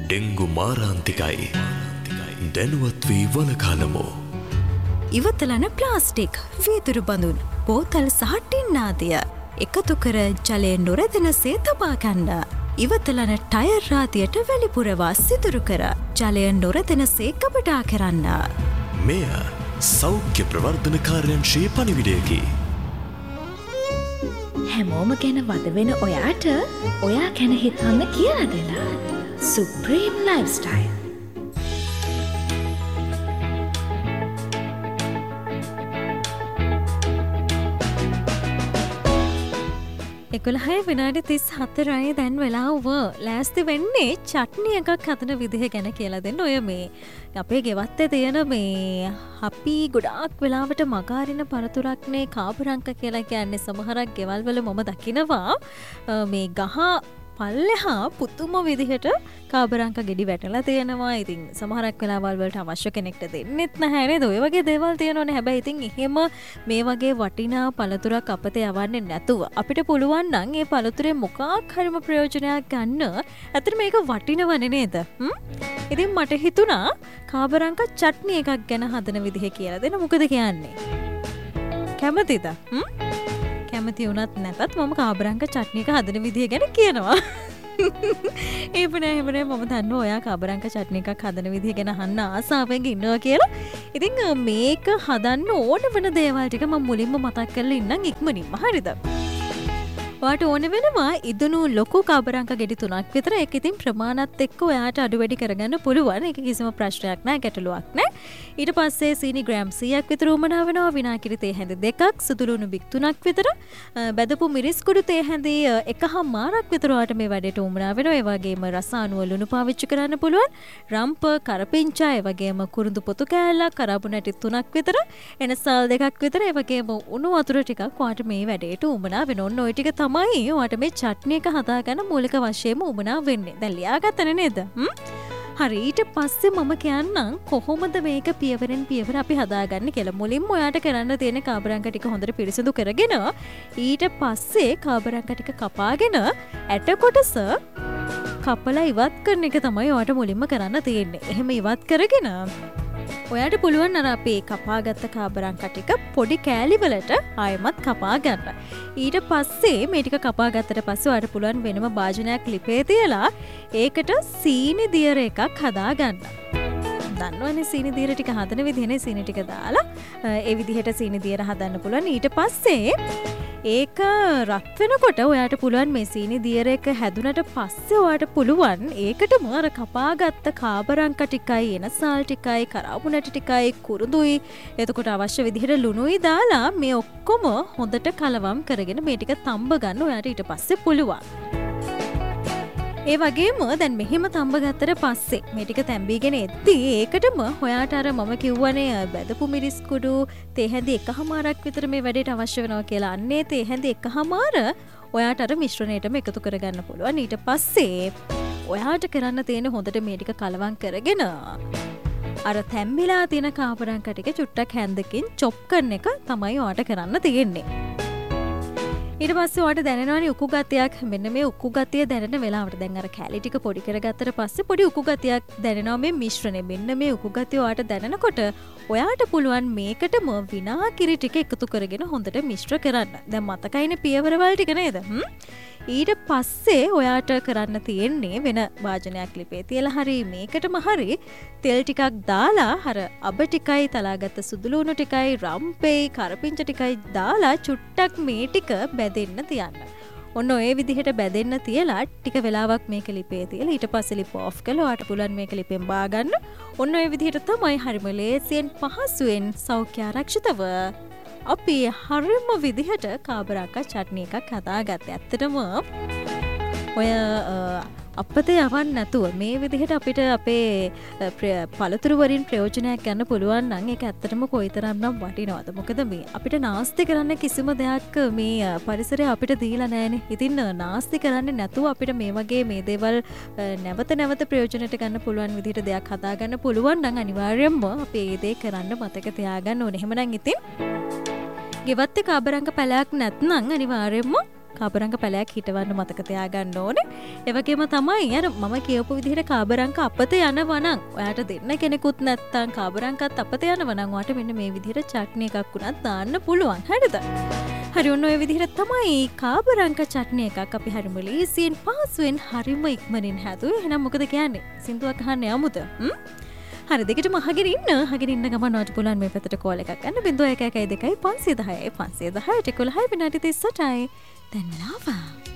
Dengue මාරාන්තිකයි. දැනුවත් වී වළකාලමු. ඉවතලන plastic, වීදුරු බඳුන්, බෝතල් සහ ටින් ආදිය එකතු කර ජලය නොරැදෙන සේ තබා ගන්න. ඉවතලන ටයර් රාදියට වැලිපුරවා සිදුරු කර ජලය නොරැදෙන සේ කපටා කරන්න. මෙය සෞඛ්‍ය ප්‍රවර්ධන කාර්යංශයේ පණිවිඩයකි. හැමෝම ගැන වද වෙන ඔයාට ඔයා ගැන හිතන්න කියලා දෙන්න. Supreme lifestyle. එකොළහය විනාඩි 34 දැන් වෙලාව ලෑස්ති වෙන්නේ චට්නි එකක් හදන විදිහ ගැන කියලා දෙන්න. ඔය මේ අපේ ගෙවත්තේ තියෙන මේ අපි ගොඩාක් වෙලාවට මගාරින පරතුරක්නේ කාබරංක කියලා කියන්නේ. සමහරක් ගෙවල් වල මම දකිනවා මේ ගහ පල්ලෙහා පුතුම විදිහට කාබරංක ගෙඩි වැටලා තියෙනවා. ඉතින් සමහරක් වෙලාවල් වලට අවශ්‍ය කෙනෙක්ට දෙන්නෙත් නැහැ නේද? ඔය වගේ දේවල් තියෙනවනේ. හැබැයි ඉතින් එහෙම මේ වගේ වටිනා පළතුරක් අපතේ යවන්නේ නැතුව අපිට පුළුවන් නම් ඒ පළතුරේ මොකක් හරිම ප්‍රයෝජනයක් ගන්න. ඇත්තට මේක වටිනවනේ නේද? ඉතින් මට හිතුණා කාබරංක චට්නි එකක් ගැන හදන විදිහ කියලා දෙන්න. මොකද කියන්නේ? කැමතිද? කැමති වුණත් නැතත් මම කාබරංක චට්නි එක හදන විදිහ ගැන කියනවා. එහෙමනේ මම දන්නවා ඔයා කාබරංක චට්නි එකක් හදන විදිහ ගැන අහන්න ආසාවෙන් ඉන්නවා කියලා. ඉතින් මේක හදන්න ඕන වෙන දේවල් ටික මම මුලින්ම මතක් කරලා ඉන්නම් ඉක්මනින්ම. හරිද? ඔයාට ඕන වෙනවා ඉදුණු ලොකු කාබරංක ගෙඩි 3ක් විතර. ඒක ඉතින් ප්‍රමාණත් එක්ක ඔයාට අඩු වැඩි කරගන්න පුළුවන්. ඒක කිසිම ප්‍රශ්නයක් නැහැ, ගැටලුවක් නැහැ. ඊට පස්සේ සීනි ග්‍රෑම් 100ක් විතර උමනා වෙනවා. විනාකිරි තේ හැඳි 2ක්, සුදු ලුණු බික් 3ක් විතර, බැදපු මිරිස් කුඩු තේ හැඳි 1/2ක් විතර ඔයාට මේ වැඩේට උමනා වෙනවා. ඒ වගේම රස අණුව ලුණු පාවිච්චි කරන්න පුළුවන්. රම්ප, කරපිංචා, ඒ වගේම කුරුඳු පොතු කෑල්ලක්, කරාබු නැටි 3ක් විතර, එනසල් 2ක් විතර, ඒ වගේම උණු වතුර ටිකක් ඔයාට මේ වැඩේට උමනා වෙනවා. ඔන්න ඔය ටික තමයි ඔයාට මේ චට්නි එක හදාගන්න මූලික වශයෙන්ම උමනා වෙන්නේ. දැන් ලියාගත්තනේ නේද? හරි. ඊට පස්සේ මම කියන්නම් කොහොමද මේක පියවරෙන් පියවර අපි හදාගන්නේ කියලා. මුලින්ම ඔයාට කරන්න තියෙන කාබරංක ටික හොඳට පිරිසිදු කරගෙන ඊට පස්සේ කාබරංක ටික කපාගෙන ඇට කොටස කපලා ඉවත් කරන එක තමයි ඔයාට මුලින්ම කරන්න තියෙන්නේ. එහෙම ඉවත් කරගෙන ඔයාට පුළුවන් අර අපේ කපාගත්ත කාබරංක ටික පොඩි කෑලි වලට ආයෙමත් කපා ගන්න. ඊට පස්සේ මේ ටික කපා ගත්තට පස්සේ ඔයාට පුළුවන් වෙනම භාජනයක් ලිපේ තියලා ඒකට සීනි දියර එකක් හදා ගන්න. දන්නවනේ සීනි දියර ටික හදන විදිහනේ. සීනි ටික දාලා ඒ විදිහට සීනි දියර හදන්න පුළුවන්. ඊට පස්සේ ඒක රත් වෙනකොට ඔයාට පුළුවන් මේ සීනි දියර එක හැදුනට පස්සේ ඔයාට පුළුවන් ඒකටම අර කපාගත්ත කාබරංක ටිකයි, එනසල් ටිකයි, කරාබු නැටි ටිකයි, කුරුඳුයි, එතකොට අවශ්‍ය විදිහට ලුණුයි දාලා මේ ඔක්කොම හොඳට කලවම් කරගෙන මේ ටික තම්බ ගන්න ඔයාට ඊට පස්සේ පුළුවන්. ඒ වගේම දැන් මෙහෙම තම්බ ගත්තට පස්සේ මේ ටික තැම්බීගෙන එද්දී ඒකටම ඔයාට අර මම කිව්වනේ බැදපු මිරිස් කුඩු තේ හැඳි 1/2ක් විතර මේ වැඩේට අවශ්‍ය වෙනවා කියලා. අන්නේ තේ හැඳි 1/2 ඔයාට අර මිශ්‍රණයටම එකතු කරගන්න පුළුවන්. ඊට පස්සේ ඔයාට කරන්න තියෙන හොඳට මේ ටික කලවම් කරගෙන අර තැම්බිලා තියෙන කාබරංක ටික චුට්ටක් හැන්දකින් චොප් කරන එක තමයි ඔයාට කරන්න තියෙන්නේ. ඊට පස්සේ ඔයාට දැනෙනවානේ උකු ගතියක්. මෙන්න මේ උකු ගතිය දැනෙන වෙලාවට දැන් අර කැලි ටික පොඩි කරගත්තට පස්සේ පොඩි උකු ගතියක් දැනෙනවා මේ මිශ්‍රණය. මෙන්න මේ උකු ගතිය ඔයාට දැනෙනකොට ඔයාට පුළුවන් මේකටම විනාකිරි ටික එකතු කරගෙන හොඳට මිශ්‍ර කරන්න. දැන් මතකයිනේ පියවරවල ටික නේද? ඊට පස්සේ ඔයාට කරන්න තියෙන්නේ වෙන වාජනයක් ලිපේ තියලා හරි මේකටම හරි තෙල් ටිකක් දාලා අර අබ ටිකයි, තලාගත්ත සුදු ලුණු ටිකයි, රම්පෙයි, කරපිංච ටිකයි දාලා චුට්ටක් මේ ටික බැදෙන්න තියන්න. ඔන්න ඔය විදිහට බැදෙන්න තියලා ටික වෙලාවක් මේක ලිපේ තියලා ඊට පස්සේ ලිප ඔෆ් කළා. ඔයාට පුළුවන් මේක ලිපෙන් බා ගන්න. ඔන්න ඔය විදිහට තමයි හරිම ලේසියෙන් පහසුවෙන් සෞඛ්‍ය ආරක්ෂිතව අපි හරිම විදිහට කාබරංක චට්නි එකක් හදාගත්තේ. ඇත්තටම ඔය අපතේ යවන්න නැතුව මේ විදිහට අපිට අපේ පළතුරු වලින් ප්‍රයෝජනයක් ගන්න පුළුවන් නම් ඒක ඇත්තටම කොයිතරම්නම් වටිනවද? මොකද මේ අපිට නාස්ති කරන්න කිසිම දෙයක් මේ පරිසරය අපිට දීලා නැහැනේ. ඉතින් නාස්ති කරන්නේ නැතුව අපිට මේ වගේ මේ දේවල් නැවත නැවත ප්‍රයෝජනයට ගන්න පුළුවන් විදිහට දෙයක් හදාගන්න පුළුවන් නම් අනිවාර්යයෙන්ම අපි ඒ දේ කරන්න මතක තියාගන්න ඕනේ. එහෙමනම් ඉතින් ගෙවත්තේ කාබරංක පැලයක් නැත්නම් අනිවාර්යයෙන්ම කාබරංග පැලයක් හිටවන්න මතක තියාගන්න ඕනේ. ඒ වගේම තමයි අර මම කියපු විදිහට කාබරංග අපත යනවා නම් ඔයාට දෙන්න කෙනෙකුත් නැත්තම් කාබරංගත් අපත යනවා නම් ඔයාට මෙන්න මේ විදිහට චට්නි එකක් උනත් දාන්න පුළුවන්. හරිද? හරි ඔන්න ඔය විදිහට තමයි කාබරංග චට්නි එකක් අපි හරිම ලීසියෙන් පහසුවෙන් හරිම ඉක්මනින් හැදුවේ. එහෙනම් මොකද කියන්නේ? සින්දුවක් අහන්න යමුද? හරි දෙකටම අහගෙන ඉන්න ගමන් ඔයාට පුළුවන් මේ පැත්තට කෝල් එකක් ගන්න 0112 510 510 11 විනාඩි 38යි. දැන් ලාවා